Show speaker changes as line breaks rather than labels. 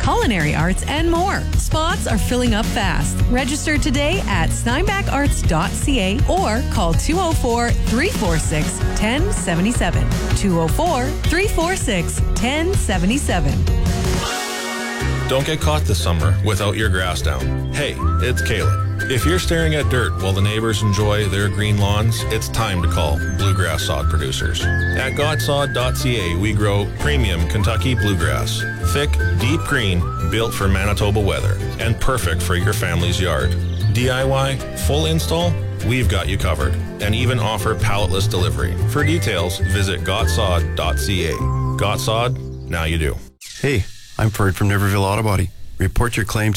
culinary arts, and more. Spots are filling up fast. Register today at steinbackarts.ca or call 204-346-1077. 204-346-1077.
Don't get caught this summer without your grass down. Hey, it's Caleb. If you're staring at dirt while the neighbors enjoy their green lawns, it's time to call Bluegrass Sod Producers. At godsod.ca, we grow premium Kentucky bluegrass. Thick, deep green, built for Manitoba weather, and perfect for your family's yard. DIY, full install, we've got you covered, and even offer palletless delivery. For details, visit godsod.ca. Godsod, now you do.
Hey, I'm Ferd from Niverville Auto Body. Report your claim